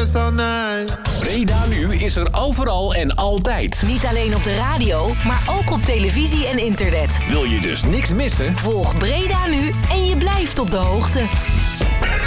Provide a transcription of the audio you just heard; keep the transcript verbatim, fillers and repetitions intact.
all night. Breda Nu is er overal en altijd. Niet alleen op de radio, maar ook op televisie en internet. Wil je dus niks missen? Volg Breda Nu en je blijft op de hoogte.